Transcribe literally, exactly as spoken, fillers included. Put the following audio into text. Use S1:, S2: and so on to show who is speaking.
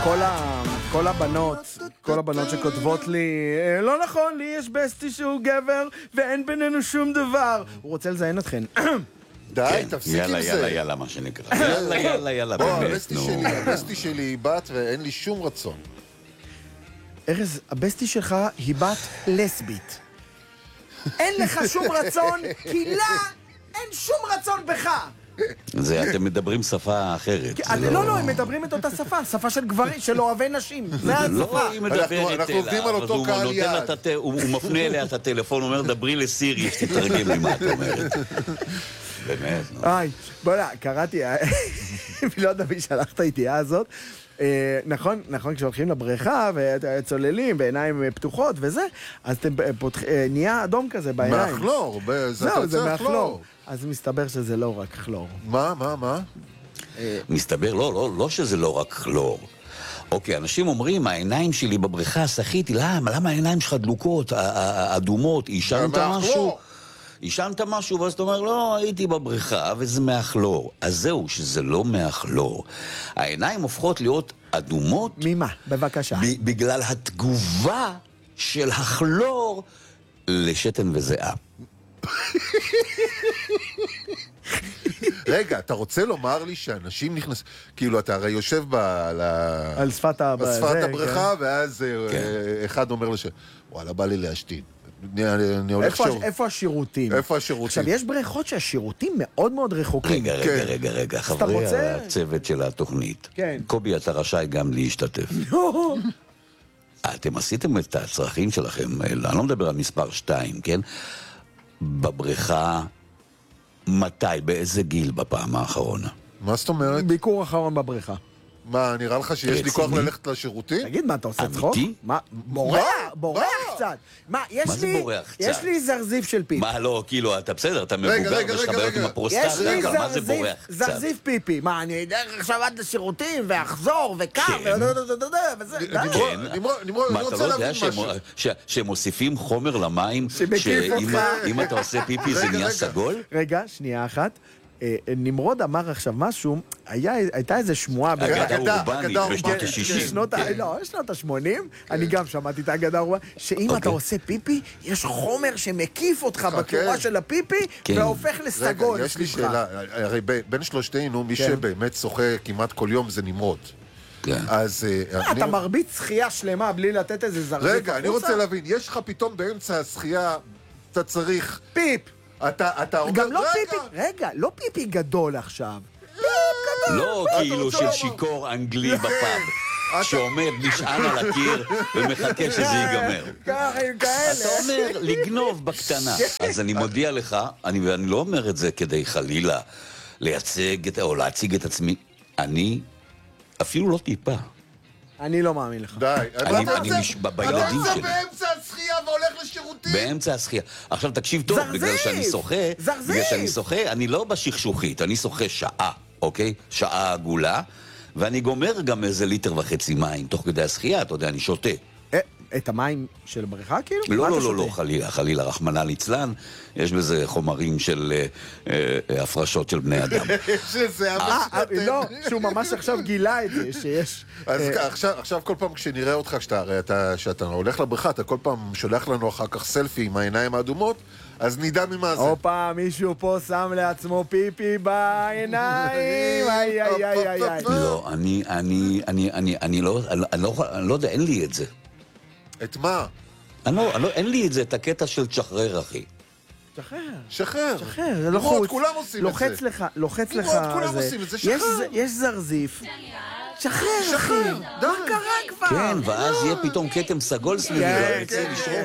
S1: כל, ה... כל הבנות, כל הבנות שכותבות לי, לא נכון, לי יש בסטי שהוא גבר ואין בינינו שום דבר. הוא רוצה לזיין אתכן.
S2: די, תפסיק עם זה.
S3: יאללה, יאללה, יאללה, מה שנקרא. יאללה, יאללה, יאללה,
S2: בוא,
S3: באמת,
S2: הבסטי
S3: נו.
S2: שלי, הבסטי שלי היא בת ואין לי שום רצון.
S1: ארז, הבסטי שלך היא בת לסבית. אין לך שום רצון, כי לה אין שום רצון בך.
S3: זה, אתם מדברים שפה אחרת.
S1: לא, לא, הם מדברים את אותה שפה, שפה של גברים, של אוהבי נשים. זה השפה.
S3: לא, היא מדברת
S2: אנחנו עובדים על אותו קהל יעד.
S3: הוא מפנה אליה את הטלפון, הוא אומר, דברי לסירי, שתתרגם לי מה את אומרת. באמת, נו.
S1: איי, בוא'נה, קראתי, לא יודע מי שלח את הידיעה הזאת. נכון, נכון, כשהולכים לבריכה וצוללים בעיניים פתוחות וזה, אז אתם נהיה אדום כזה בעיניים.
S2: מהכלור,
S1: זהו, זה מהכלור. אז מסתבר שזה לא רק כלור.
S2: מה, מה, מה?
S3: מסתבר, לא, לא, לא שזה לא רק כלור. אוקיי, אנשים אומרים, העיניים שלי בבריכה, שחיתי, למה? למה העיניים שלך דלוקות, אדומות, עישנת משהו? עישנת משהו, ואז אתה אומר, לא, הייתי בבריכה, וזה מהכלור. אז זהו, שזה לא מהכלור. העיניים הופכות להיות אדומות.
S1: ממה? בבקשה.
S3: בגלל התגובה של הכלור לשתן וזיעה.
S2: רגע, אתה רוצה לומר לי שאנשים נכנס... כאילו, אתה הרי יושב ב...
S1: על שפת
S2: הבריכה, ואז אחד אומר לש... וואלה, בא לי להשתין. אני הולך שוב.
S1: איפה השירותים?
S2: איפה השירותים?
S1: עכשיו, יש בריכות שהשירותים מאוד מאוד רחוקים.
S3: רגע, רגע, רגע, רגע, חברי הצוות של התוכנית.
S1: כן.
S3: קובי, אתה רשאי גם להשתתף. אתם עשיתם את הצרכים שלכם, אני לא מדבר על מספר שתיים, כן? בבריכה, מתי, באיזה גיל בפעם האחרונה?
S2: מה זאת אומרת?
S1: ביקור אחרון בבריכה.
S2: מה, נראה לך שיש לי כוח ללכת לשירותים?
S1: תגיד, מה, אתה עושה צחוק?
S3: אמיתי?
S1: מה? בורח, בורח קצת. מה, יש לי...
S3: מה זה בורח קצת?
S1: יש לי זרזיף של פיפי.
S3: מה, לא, כאילו, אתה בסדר, אתה מבוגר,
S2: רגע,
S3: ויש לך
S2: רגע,
S3: בעיות
S2: רגע.
S3: עם הפרוסטטה.
S1: יש לי
S3: מה זה
S1: זרזיף,
S3: בורח קצת?
S1: זרזיף פיפי. מה, אני אדרך עכשיו עד לשירותים, ואחזור, וקר,
S3: כן.
S1: וזה...
S3: כן.
S2: נמרוד,
S3: מה,
S2: אני
S3: אתה
S2: רוצה
S3: לא יודע
S2: להבין משהו.
S3: שהם- שהם מוסיפים חומר למים,
S1: שמקיף אותך.
S3: שאם אתה עושה פיפי זה
S2: רגע,
S3: נהיה
S2: רגע.
S3: סגול?
S1: רגע, שנייה אחת. אה, נמרוד אמר עכשיו משהו, היה- הייתה איזה שמועה...
S3: אגדה
S2: אגדה,
S3: אורבנית
S2: אגדה
S3: בשנות
S2: אורבנית.
S3: ה-שישים.
S1: שנות ה... לא, שנות ה-שמונים, אני גם שמעתי את האגדה האורבנית, שאם אתה
S3: אוקיי.
S1: עושה פיפי, יש חומר שמקיף אותך
S2: חכה.
S1: בצורה של הפיפי,
S3: כן.
S1: והופך
S2: רגע,
S1: לסגול.
S2: יש לי
S1: סביבך.
S2: שאלה. הרי ב- בין שלושתנו, מי
S1: כן.
S2: שבאמת שוחה כמעט כל יום זה נמרוד.
S3: כן.
S2: אז... אה,
S1: מה,
S2: אני-
S1: אתה מרביץ שחייה שלמה בלי לתת איזה זרזיף
S2: רגע, אני
S1: החוצה?
S2: רוצה להבין, יש לך פתאום באמצע השחייה, אתה צריך...
S1: פיפ.
S2: אתה, אתה אומר...
S1: גם לא
S2: רגע,
S1: פיפי, רגע, לא פיפי גדול עכשיו.
S3: לא כאילו
S2: רוצה
S3: של
S2: לומר-
S3: שיכור אנגלי בפאב, שעומד נשען על הקיר ומחכה שזה ייגמר.
S1: ככה, עם כאלה.
S3: אתה אומר לגנוב בקטנה. אז אני מודיע לך, אני, ואני לא אומר את זה כדי חלילה לייצג את, או להציג את עצמי, אני אפילו לא טיפה.
S1: אני לא מאמין לך.
S2: די.
S3: אני-
S2: אתה
S3: אני
S2: יוצא-
S3: מש- ב-
S2: אתה
S3: בילדים
S2: יוצא
S3: שלי.
S2: באמצע השחייה והולך לשירותים.
S3: באמצע השחייה. עכשיו תקשיב טוב,
S1: זרזיף!
S3: בגלל שאני שוחה,
S1: זרזיף!
S3: בגלל שאני שוחה, אני לא בשכשוכית, אני שוחה שעה, אוקיי? שעה עגולה, ואני גומר גם איזה ליטר וחצי מים, תוך כדי השחייה, אתה יודע, אני שותה.
S1: אה, את המים של הבריכה כאילו? מה
S3: לא,
S1: אתה
S3: לא, לא, לא,
S1: שותה?
S3: חלילה, חלילה, רחמנא ליצלן, יש בזה חומרים של אה, אה, הפרשות של בני אדם.
S2: שזה
S1: אה,
S2: אבא
S1: אה,
S2: שאתה...
S1: לא, שהוא ממש עכשיו גילה את זה, שיש...
S2: אז
S1: אה,
S2: עכשיו, עכשיו כל פעם כשנראה אותך, כשאתה, הרי אתה, שאתה הולך לבריכה, אתה כל פעם שולח לנו אחר כך סלפי עם העיניים האדומות, אז נדע ממה זה.
S1: הופה, מישהו פה שם לעצמו פיפי בעיניים, איי, איי, איי, איי, איי.
S3: לא, אני, אני, אני, אני, אני לא, אני לא, אני לא יודע, אין לי את זה.
S2: את מה?
S3: אני לא, אני לא, אין לי את זה, את הקטע של תשחרר, אחי.
S1: שחרר.
S2: שחרר.
S1: שחרר, זה
S2: נמרוד,
S1: לחוץ.
S2: כולם עושים את
S1: לוחץ
S2: זה.
S1: לך, לוחץ לך...
S2: נמרוד, כולם
S1: זה.
S2: עושים את זה,
S1: יש
S2: שחרר.
S1: ז- יש זרזיף. שחרר, אחי.
S2: שחרר, די.
S1: מה קרה כבר?
S3: כן, ואז יהיה פתאום כתם סגול סביבי,
S1: כן,
S3: ויצא
S1: כן.
S3: לשרוק.